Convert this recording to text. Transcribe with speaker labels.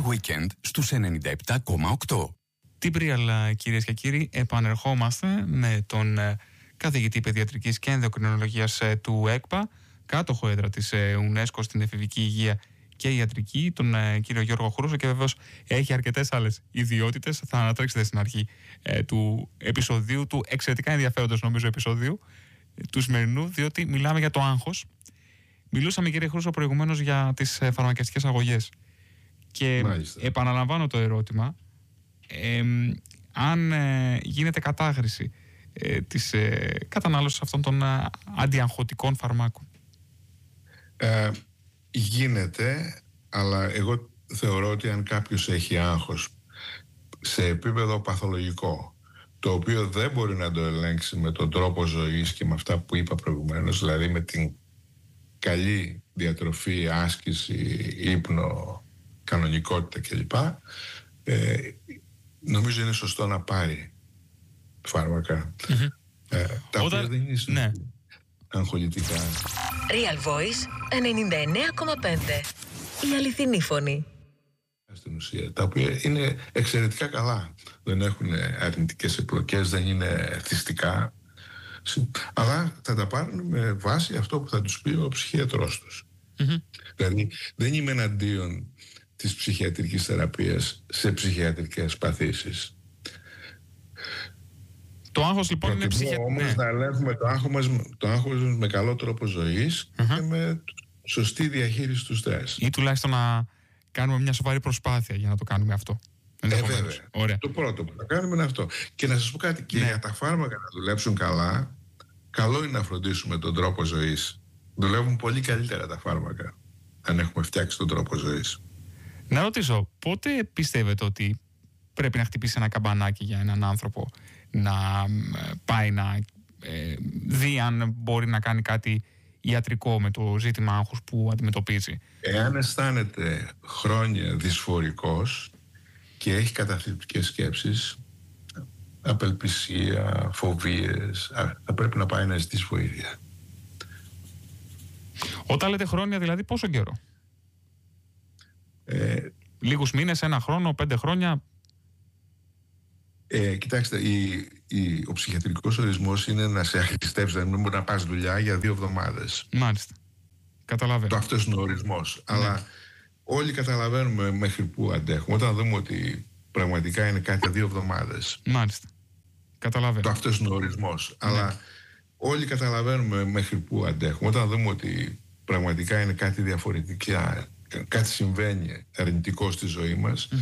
Speaker 1: Weekend στους 97,8.
Speaker 2: Τι πρίαλα, κυρίες και κύριοι, επανερχόμαστε με τον καθηγητή παιδιατρικής και ενδοκρινολογίας του ΕΚΠΑ, κάτοχο έδρα της UNESCO στην εφηβική υγεία και ιατρική, τον κύριο Γιώργο Χρούσο, και βεβαίως έχει αρκετές άλλες ιδιότητες. Θα ανατρέξετε στην αρχή του επεισοδίου, του εξαιρετικά ενδιαφέροντος νομίζω επεισοδίου του σημερινού, διότι μιλάμε για το άγχος. Μιλούσαμε, κύριε Χρούσο, προηγουμένως για τις φαρμακευτικές αγωγές. Και μάλιστα, επαναλαμβάνω το ερώτημα, αν γίνεται κατάχρηση της κατανάλωσης αυτών των αντιαγχωτικών φαρμάκων.
Speaker 3: Γίνεται, αλλά εγώ θεωρώ ότι αν κάποιος έχει άγχος σε επίπεδο παθολογικό, το οποίο δεν μπορεί να το ελέγξει με τον τρόπο ζωής και με αυτά που είπα προηγουμένως, δηλαδή με την καλή διατροφή, άσκηση, ύπνο, κανονικότητα κλπ, νομίζω είναι σωστό να πάρει φάρμακα, τα οποία δεν είναι αγχολητικά.
Speaker 4: Real Voice 99,5. Η αληθινή φωνή.
Speaker 3: Στην ουσία, τα οποία είναι εξαιρετικά καλά. Δεν έχουν αρνητικές επιλογές, δεν είναι θυστικά, αλλά θα τα πάρουν με βάση αυτό που θα τους πει ο ψυχίατρός τους. Δηλαδή δεν είμαι εναντίον της ψυχιατρικής θεραπείας σε ψυχιατρικές παθήσεις.
Speaker 2: Το άγχος λοιπόν είναι ψυχιατρικό.
Speaker 3: Όμως να ελέγχουμε το άγχος με καλό τρόπο ζωής και με σωστή διαχείριση του στρες.
Speaker 2: Ή τουλάχιστον να κάνουμε μια σοβαρή προσπάθεια για να το κάνουμε αυτό.
Speaker 3: Βέβαια. Ωραία. Το πρώτο που θα κάνουμε είναι αυτό. Και να σας πω κάτι, και για τα φάρμακα να δουλέψουν καλά, καλό είναι να φροντίσουμε τον τρόπο ζωής. Δουλεύουν πολύ καλύτερα τα φάρμακα αν έχουμε φτιάξει τον τρόπο ζωής.
Speaker 2: Να ρωτήσω, πότε πιστεύετε ότι πρέπει να χτυπήσει ένα καμπανάκι για έναν άνθρωπο να πάει να δει αν μπορεί να κάνει κάτι ιατρικό με το ζήτημα άγχους που αντιμετωπίζει?
Speaker 3: Εάν αισθάνεται χρόνια δυσφορικός και έχει καταθλιπτικές σκέψεις, απελπισία, φοβίες, θα πρέπει να πάει να ζητήσει βοήθεια.
Speaker 2: Όταν λέτε χρόνια, δηλαδή πόσο καιρό? Λίγους μήνες, ένα χρόνο, 5 χρόνια?
Speaker 3: Κοιτάξτε, ο ψυχιατρικός ορισμός είναι να σε αχρηστεύσει, δεν μπορεί να πας δουλειά για 2 εβδομάδες.
Speaker 2: Μάλιστα. Καταλαβαίνω.
Speaker 3: Αυτός είναι ο ορισμός. Αλλά όλοι καταλαβαίνουμε μέχρι πού αντέχουμε. Όταν δούμε ότι πραγματικά είναι κάτι 2 εβδομάδες.
Speaker 2: Μάλιστα. Καταλαβαίνω.
Speaker 3: Αυτός είναι ο ορισμός. Αλλά όλοι καταλαβαίνουμε μέχρι πού αντέχουμε. Όταν δούμε ότι πραγματικά είναι κάτι διαφορετικά, κάτι συμβαίνει αρνητικό στη ζωή μας,